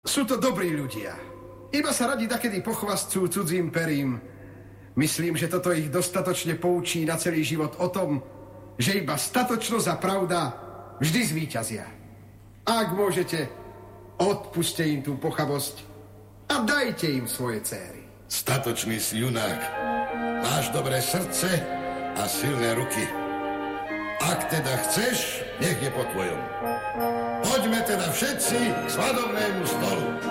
Sú to dobrí ľudia. Iba sa radi dakedy pochvastcujú cudzím perím. Myslím, že toto ich dostatočne poučí na celý život o tom, že iba statočnosť a pravda vždy zvíťazia. Ak môžete, odpuste im tú pochabosť a dajte im svoje céry. Statočný si junák. Máš dobré srdce a silné ruky. Ak teda chceš, nech je po tvojom. Poďme teda všetci k svadobnému stolu.